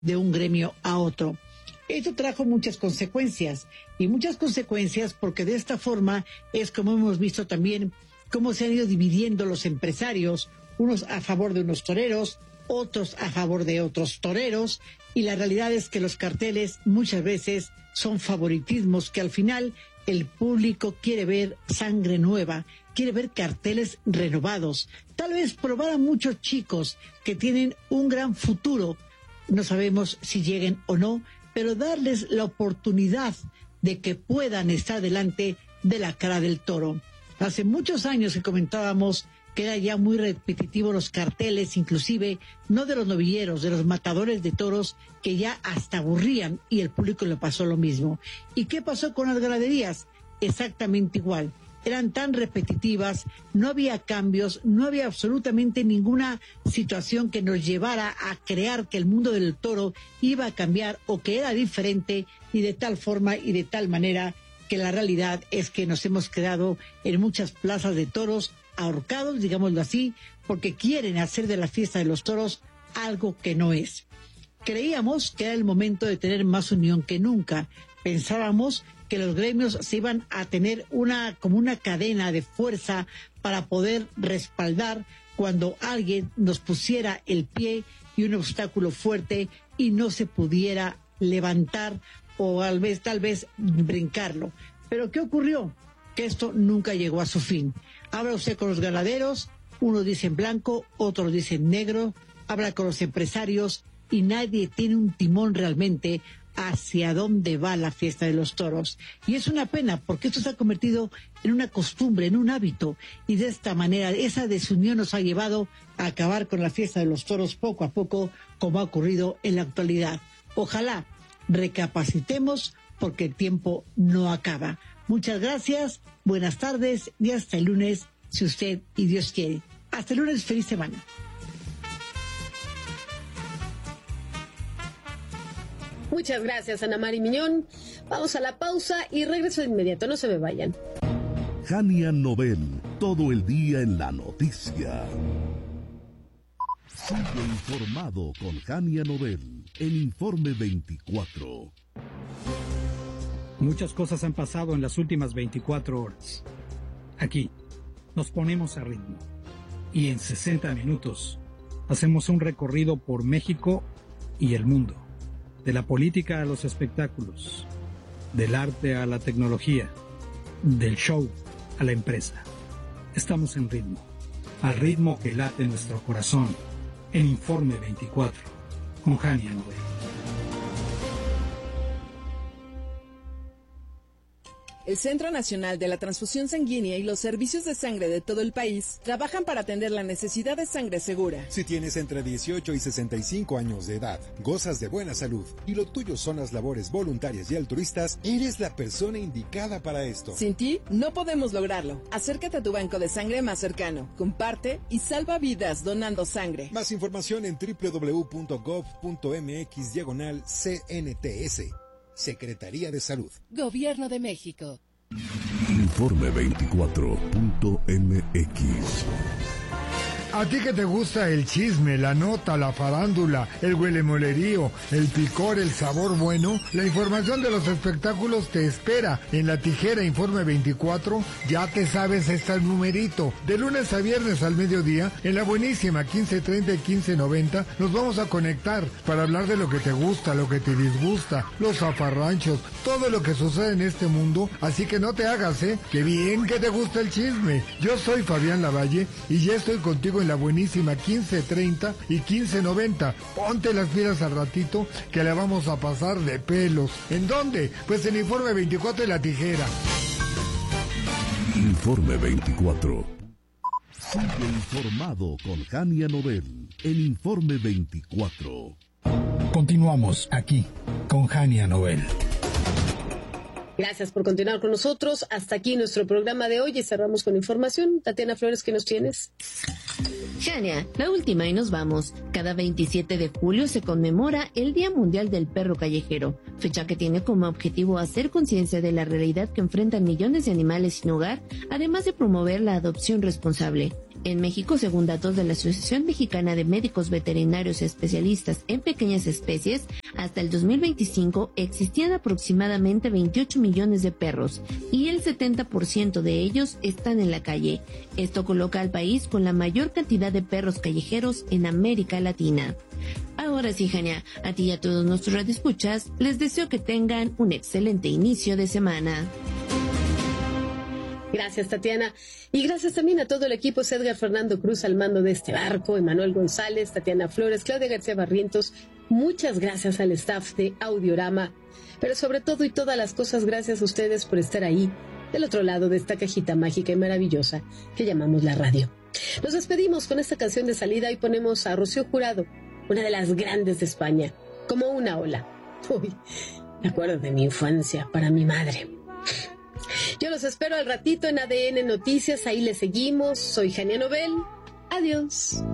de un gremio a otro. Esto trajo muchas consecuencias porque de esta forma es como hemos visto también cómo se han ido dividiendo los empresarios, unos a favor de unos toreros, otros a favor de otros toreros, y la realidad es que los carteles muchas veces son favoritismos que al final el público quiere ver sangre nueva, quiere ver carteles renovados, tal vez probar a muchos chicos que tienen un gran futuro, no sabemos si lleguen o no, pero darles la oportunidad de que puedan estar delante de la cara del toro. Hace muchos años que comentábamos que era ya muy repetitivo los carteles, inclusive no de los novilleros, de los matadores de toros, que ya hasta aburrían, y el público le pasó lo mismo. ¿Y qué pasó con las ganaderías? Exactamente igual. Eran tan repetitivas, no había cambios, no había absolutamente ninguna situación que nos llevara a crear que el mundo del toro iba a cambiar o que era diferente, y de tal forma y de tal manera que la realidad es que nos hemos quedado en muchas plazas de toros ahorcados, digámoslo así, porque quieren hacer de la fiesta de los toros algo que no es. Creíamos que era el momento de tener más unión que nunca. Pensábamos que los gremios se iban a tener como una cadena de fuerza para poder respaldar cuando alguien nos pusiera el pie y un obstáculo fuerte y no se pudiera levantar o tal vez brincarlo. Pero ¿qué ocurrió? Que esto nunca llegó a su fin. Habla usted con los ganaderos, unos dicen blanco, otros dicen negro, habla con los empresarios y nadie tiene un timón realmente hacia dónde va la fiesta de los toros. Y es una pena porque esto se ha convertido en una costumbre, en un hábito, y de esta manera esa desunión nos ha llevado a acabar con la fiesta de los toros poco a poco, como ha ocurrido en la actualidad. Ojalá recapacitemos porque el tiempo no acaba. Muchas gracias, buenas tardes y hasta el lunes, si usted y Dios quiere. Hasta el lunes, feliz semana. Muchas gracias, Ana Mari Miñón. Vamos a la pausa y regreso de inmediato, no se me vayan. Jania Nobel, todo el día en la noticia. Sigue informado con Jania Nobel, en Informe 24. Muchas cosas han pasado en las últimas 24 horas. Aquí nos ponemos a ritmo y en 60 minutos hacemos un recorrido por México y el mundo, de la política a los espectáculos, del arte a la tecnología, del show a la empresa. Estamos en ritmo, al ritmo que late nuestro corazón, en Informe 24, con Jania Nobel. El Centro Nacional de la Transfusión Sanguínea y los servicios de sangre de todo el país trabajan para atender la necesidad de sangre segura. Si tienes entre 18 y 65 años de edad, gozas de buena salud y lo tuyo son las labores voluntarias y altruistas, eres la persona indicada para esto. Sin ti, no podemos lograrlo. Acércate a tu banco de sangre más cercano, comparte y salva vidas donando sangre. Más información en www.gov.mx/CNTS. Secretaría de Salud. Gobierno de México. Informe 24.mx. A ti que te gusta el chisme, la nota, la farándula, el huelemolerío, el picor, el sabor bueno, la información de los espectáculos te espera en La Tijera Informe 24. Ya te sabes este numerito. De lunes a viernes al mediodía, en la buenísima 15:30 y 15:90, nos vamos a conectar para hablar de lo que te gusta, lo que te disgusta, los zafarranchos, todo lo que sucede en este mundo. Así que no te hagas, que bien que te gusta el chisme. Yo soy Fabián Lavalle y ya estoy contigo en la buenísima 15:30 y 15:90. Ponte las pilas al ratito que la vamos a pasar de pelos. ¿En dónde? Pues en Informe 24 de La Tijera. Informe 24. Sigue informado con Jania Nobel, en Informe 24. Continuamos aquí con Jania Nobel. Gracias por continuar con nosotros. Hasta aquí nuestro programa de hoy y cerramos con información. Tatiana Flores, ¿qué nos tienes? Jania, la última y nos vamos. Cada 27 de julio se conmemora el Día Mundial del Perro Callejero, fecha que tiene como objetivo hacer conciencia de la realidad que enfrentan millones de animales sin hogar, además de promover la adopción responsable. En México, según datos de la Asociación Mexicana de Médicos Veterinarios Especialistas en Pequeñas Especies, hasta el 2025 existían aproximadamente 28 millones de perros y el 70% de ellos están en la calle. Esto coloca al país con la mayor cantidad de perros callejeros en América Latina. Ahora sí, Jania, a ti y a todos nuestros radioescuchas, les deseo que tengan un excelente inicio de semana. Gracias, Tatiana. Y gracias también a todo el equipo. Edgar Fernando Cruz al mando de este barco, Emanuel González, Tatiana Flores, Claudia García Barrientos. Muchas gracias al staff de Audiorama. Pero sobre todo y todas las cosas, gracias a ustedes por estar ahí, del otro lado de esta cajita mágica y maravillosa que llamamos la radio. Nos despedimos con esta canción de salida y ponemos a Rocío Jurado, una de las grandes de España, Como una ola. Uy, me acuerdo de mi infancia para mi madre. Yo los espero al ratito en ADN Noticias, ahí les seguimos. Soy Jania Nobel. Adiós.